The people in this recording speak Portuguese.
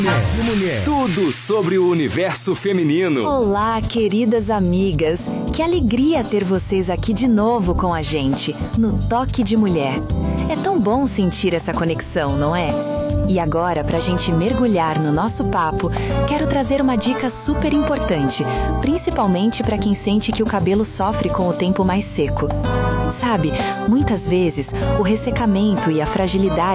Tudo sobre o universo feminino. Olá, queridas amigas. Que alegria ter vocês aqui de novo com a gente, no Toque de Mulher. É tão bom sentir essa conexão, não é? E agora, pra gente mergulhar no nosso papo, quero trazer uma dica super importante, principalmente para quem sente que o cabelo sofre com o tempo mais seco. Sabe, muitas vezes, o ressecamento e a fragilidade